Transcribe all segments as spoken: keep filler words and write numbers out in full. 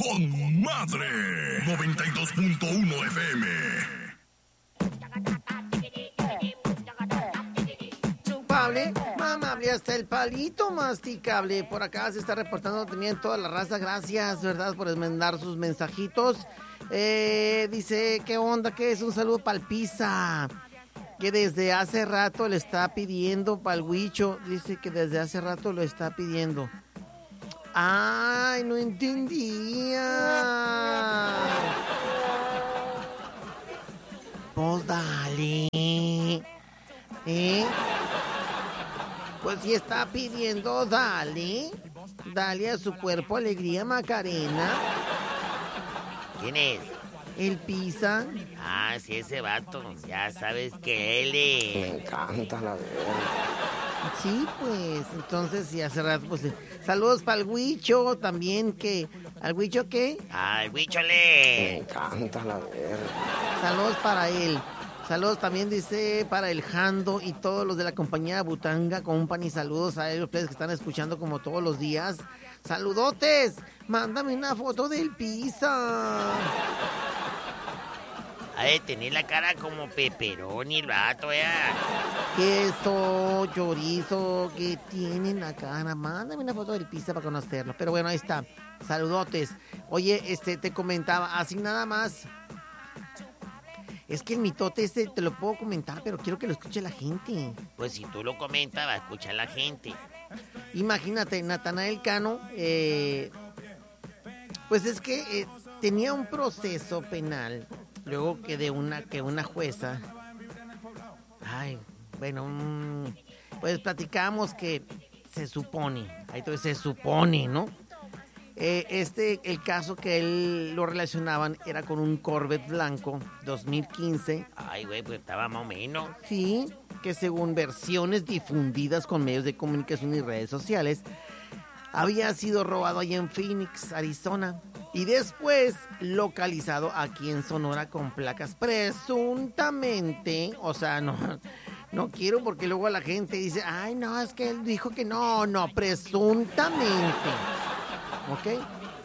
con madre. noventa y dos punto uno F M. Chupable, mamable, hasta el palito masticable. Por acá se está reportando también toda la raza. Gracias, ¿verdad? Por mandar sus mensajitos. Eh, dice, ¿qué onda? ¿Qué es? Un saludo pa'l Pisa, que desde hace rato le está pidiendo pa'l Huicho. Dice que desde hace rato lo está pidiendo. Ay, no entendía. Pues dale. ¿Eh? Pues si está pidiendo, dale. Dale a su cuerpo alegría, Macarena. ¿Quién es? El Pisa. Ah, sí, ese vato. Ya sabes que él es... Me encanta la verdad. Sí, pues, entonces, sí, hace rato, pues, eh, saludos para el Huicho, también, que, ¿al Huicho qué? ¡Ay, Me Huichole! encanta la verdad. Saludos para él. Saludos también, dice, para el Jando y todos los de la compañía Butanga Company. Saludos a ellos, ustedes que están escuchando como todos los días. ¡Saludotes! Mándame una foto del Pisa. Ha de tener la cara como peperoni el vato, ya. Queso, chorizo, que tiene en la cara. Mándame una foto del Pisa para conocerlo. Pero bueno, ahí está. Saludotes. Oye, este, te comentaba, así nada más. Es que el mitote este te lo puedo comentar, pero quiero que lo escuche la gente. Pues si tú lo comentas, va a escuchar la gente. Imagínate, Natanael Cano, eh, pues es que eh, tenía un proceso penal, luego que de una, que una jueza, ay, bueno, um, pues platicamos que se supone, ahí todo se supone, ¿no? Eh, este, el caso que él lo relacionaban era con un Corvette blanco, dos mil quince. Ay, güey, pues estaba más o menos. Sí, que según versiones difundidas con medios de comunicación y redes sociales, había sido robado allá en Phoenix, Arizona, y después localizado aquí en Sonora con placas presuntamente, o sea, no, no quiero porque luego la gente dice, ay, no, es que él dijo que no, no, presuntamente. ¿Ok?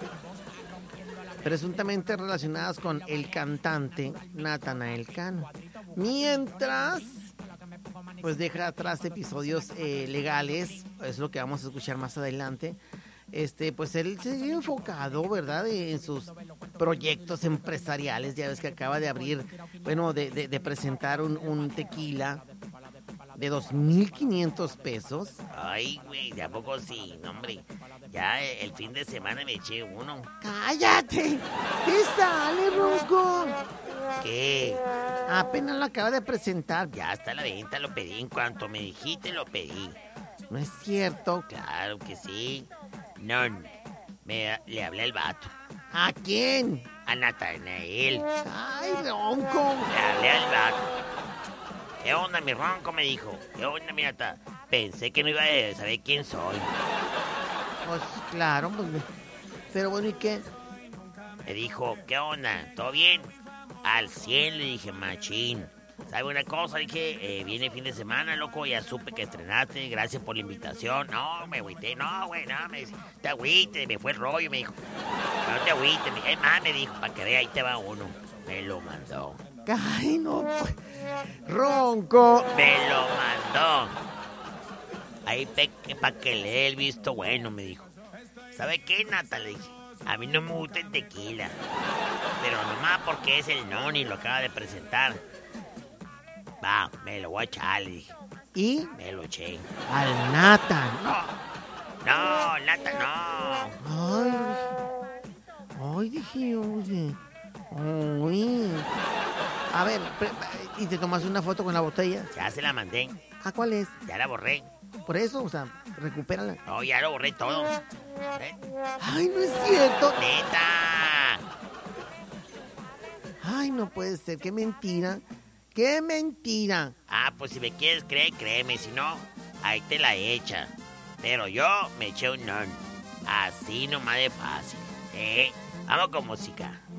Presuntamente relacionadas con el cantante Natanael Cano. Mientras, pues deja atrás episodios eh, legales, es lo que vamos a escuchar más adelante. Este, pues él se ha enfocado, ¿verdad?, en sus proyectos empresariales. Ya ves que acaba de abrir, bueno, de, de, de presentar un, un tequila de dos mil quinientos pesos. Ay, güey, ¿de a poco sí? No, hombre. Ya el fin de semana me eché uno. ¡Cállate! ¿Qué sale, Ronco? ¿Qué? Apenas lo acaba de presentar. Ya está a la venta, lo pedí. En cuanto me dijiste, lo pedí. No es cierto. Claro que sí. No, me, le hablé al vato. ¿A quién? A Natanael. ¡Ay, Ronco! Le hablé al vato. ¿Qué onda, mi Ronco? Me dijo. ¿Qué onda, mi Nata? Pensé que no iba a saber quién soy. Pues claro, pues, pero bueno, ¿y qué? Me dijo, ¿qué onda? ¿Todo bien? Al cien, le dije, machín. ¿Sabe una cosa? Dije, eh, viene fin de semana, loco, ya supe que estrenaste, gracias por la invitación. No, me agüité, no, güey, no, me te agüite, me fue el rollo, me dijo. No te agüite, es más, me dijo, para que vea, ahí te va uno. Me lo mandó. Ay, no, pues, Ronco. Me lo mandó. Ahí para que le dé el visto bueno, me dijo. ¿Sabe qué, Nata? Le dije, a mí no me gusta el tequila, pero nomás porque es el Noni, lo acaba de presentar. Va, me lo voy a echar, le dije. ¿Y? Me lo eché. Al Nata. No, no, Nata, no. Ay, ay, dije, oye. Uy. A ver, ¿y te tomas una foto con la botella? Ya se la mandé. ¿A cuál es? Ya la borré. Por eso, o sea, recupérala. No, ya lo borré todo. ¿Eh? Ay, no es cierto. ¡Neta! Ay, no puede ser, qué mentira. ¡Qué mentira! Ah, pues si me quieres creer, créeme. Si no, ahí te la echa. Pero yo me eché un non. Así nomás de fácil. ¿Eh? Vamos con música.